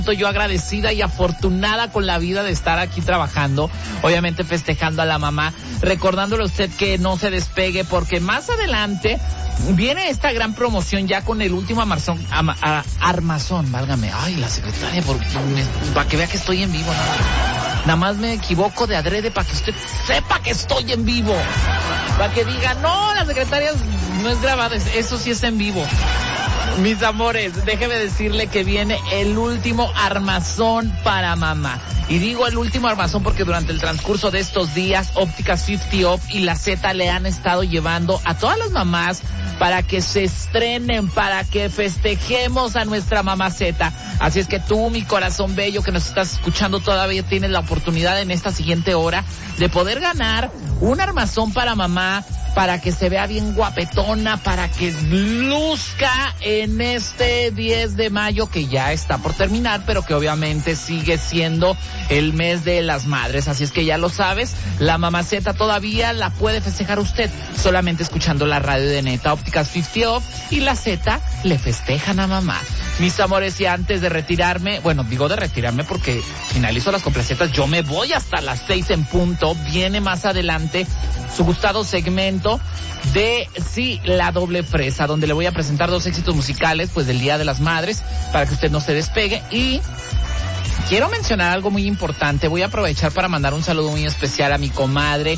yo agradecida y afortunada con la vida de estar aquí trabajando, obviamente festejando a la mamá, recordándole a usted que no se despegue porque más adelante viene esta gran promoción ya con el último armazón, válgame, ay, la secretaria, para que vea que estoy en vivo, nada más me equivoco de adrede para que usted sepa que estoy en vivo, para que diga, no, la secretaria no es grabada, eso sí es en vivo. Mis amores, déjeme decirle que viene el último armazón para mamá. Y digo el último armazón porque durante el transcurso de estos días, Ópticas 50 Off y la Z le han estado llevando a todas las mamás para que se estrenen, para que festejemos a nuestra mamá Z. Así es que tú, mi corazón bello que nos estás escuchando, todavía tienes la oportunidad en esta siguiente hora de poder ganar un armazón para mamá, para que se vea bien guapetona, para que luzca en este 10 de mayo que ya está por terminar, pero que obviamente sigue siendo el mes de las madres. Así es que ya lo sabes, la mamaceta todavía la puede festejar usted solamente escuchando la radio de Neta. Ópticas 50 Off y la Z le festejan a mamá. Mis amores, y antes de retirarme, bueno, digo de retirarme porque finalizo las complacetas, yo me voy hasta las 6 en punto, viene más adelante su gustado segmento de Sí, la doble fresa, donde le voy a presentar 2 éxitos musicales, pues del Día de las Madres, para que usted no se despegue. Y quiero mencionar algo muy importante, voy a aprovechar para mandar un saludo muy especial a mi comadre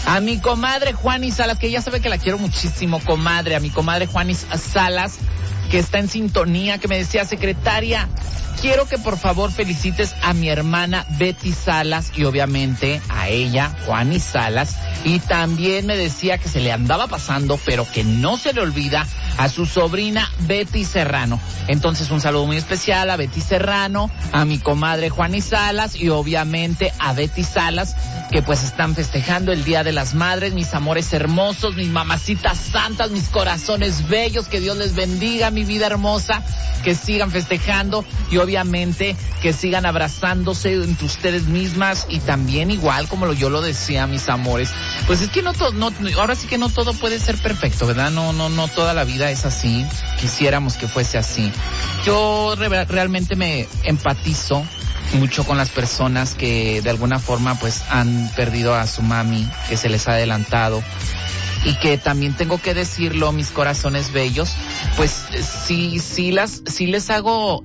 Juanis Salas, que ella sabe que la quiero muchísimo, comadre, a mi comadre Juanis Salas, que está en sintonía, que me decía, secretaria, quiero que por favor felicites a mi hermana Betty Salas y obviamente a ella, Juanis Salas, y también me decía que se le andaba pasando, pero que no se le olvida a su sobrina Betty Serrano. Entonces un saludo muy especial a Betty Serrano, a mi comadre Juanis Salas y obviamente a Betty Salas, que pues están festejando el Día de las Madres, mis amores hermosos, mis mamacitas santas, mis corazones bellos, que Dios les bendiga, mi vida hermosa, que sigan festejando y obviamente que sigan abrazándose entre ustedes mismas y también igual como yo lo decía, mis amores, pues es que ahora sí que no todo puede ser perfecto, ¿verdad? No toda la vida es así, quisiéramos que fuese así. Yo realmente me empatizo mucho con las personas que de alguna forma pues han perdido a su mami, que se les ha adelantado, y que también tengo que decirlo, mis corazones bellos, pues sí les hago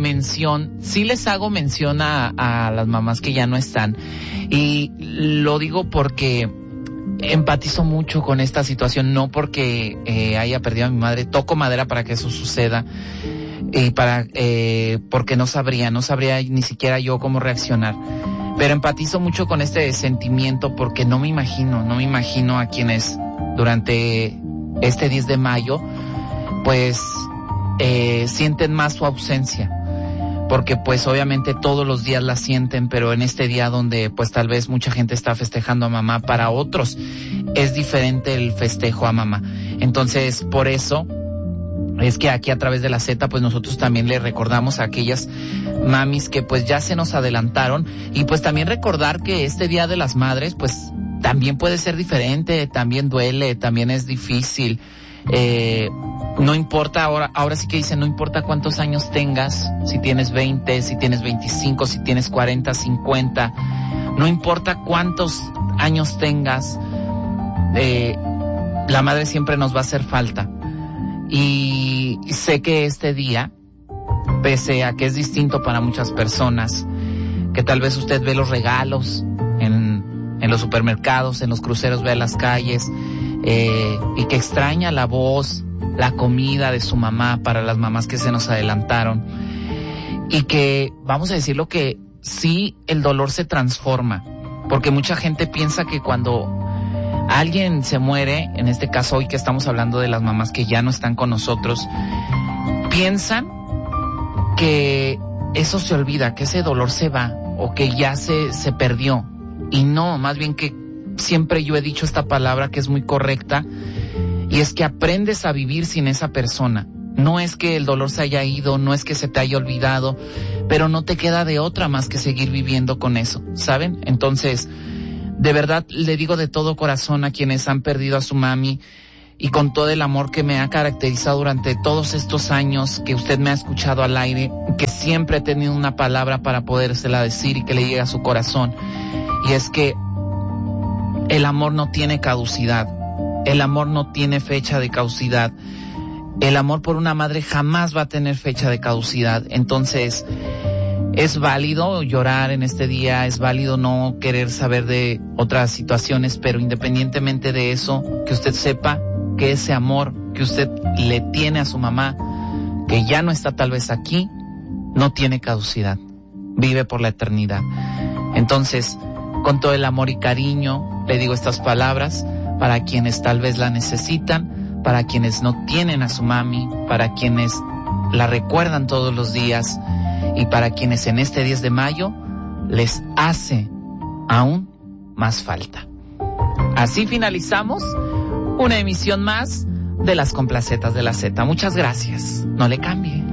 mención a las mamás que ya no están, y lo digo porque empatizo mucho con esta situación, no porque haya perdido a mi madre, toco madera para que eso suceda, porque no sabría ni siquiera yo cómo reaccionar, pero empatizo mucho con este sentimiento porque no me imagino a quienes durante este 10 de mayo pues sienten más su ausencia, porque pues obviamente todos los días la sienten, pero en este día donde pues tal vez mucha gente está festejando a mamá, para otros es diferente el festejo a mamá. Entonces por eso es que aquí a través de la Z pues nosotros también le recordamos a aquellas mamis que pues ya se nos adelantaron, y pues también recordar que este Día de las Madres pues también puede ser diferente, también duele, también es difícil. No importa, ahora sí que dicen, no importa cuántos años tengas, si tienes 20, si tienes 25, si tienes 40, 50, no importa cuántos años tengas, la madre siempre nos va a hacer falta. Y sé que este día, pese a que es distinto para muchas personas, que tal vez usted ve los regalos en los supermercados, en los cruceros, ve las calles, y que extraña la voz, la comida de su mamá para las mamás que se nos adelantaron, y que, vamos a decirlo, que sí, el dolor se transforma, porque mucha gente piensa que cuando alguien se muere, en este caso hoy que estamos hablando de las mamás que ya no están con nosotros, piensan que eso se olvida, que ese dolor se va, o que ya se perdió, y no, más bien que siempre yo he dicho esta palabra que es muy correcta, y es que aprendes a vivir sin esa persona. No es que el dolor se haya ido, no es que se te haya olvidado, pero no te queda de otra más que seguir viviendo con eso, ¿saben? Entonces, de verdad le digo de todo corazón a quienes han perdido a su mami, y con todo el amor que me ha caracterizado durante todos estos años que usted me ha escuchado al aire, que siempre he tenido una palabra para podérsela decir y que le llegue a su corazón. Y es que el amor no tiene caducidad, el amor no tiene fecha de caducidad. El amor por una madre jamás va a tener fecha de caducidad. Entonces, es válido llorar en este día, es válido no querer saber de otras situaciones, pero independientemente de eso, que usted sepa que ese amor que usted le tiene a su mamá, que ya no está tal vez aquí, no tiene caducidad, vive por la eternidad. Entonces, con todo el amor y cariño, le digo estas palabras para quienes tal vez la necesitan, para quienes no tienen a su mami, para quienes la recuerdan todos los días y para quienes en este 10 de mayo les hace aún más falta. Así finalizamos una emisión más de Las Complacetas de la Z. Muchas gracias. No le cambie.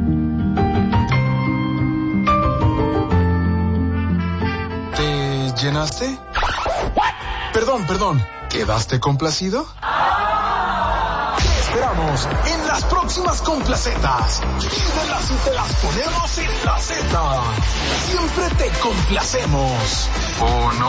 ¿Te llenaste? Perdón. ¿Quedaste complacido? Te esperamos en las próximas complacetas. Pídelas y te las ponemos en la Z. Siempre te complacemos. ¿O no?